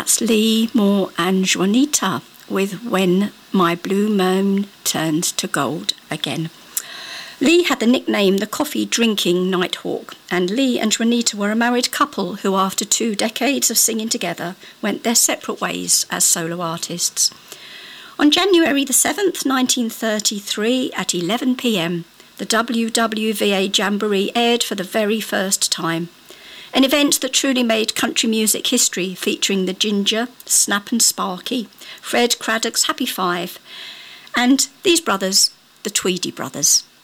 that's Lee, Moore and Juanita with When My Blue Moon Turns to Gold Again. Lee had the nickname the coffee-drinking Nighthawk, and Lee and Juanita were a married couple who, after 2 decades of singing together, went their separate ways as solo artists. On January the 7th, 1933, at 11 p.m, the WWVA Jamboree aired for the very first time, an event that truly made country music history, featuring the Ginger, Snap and Sparky, Fred Craddock's Happy Five, and these brothers, the Tweedy Brothers.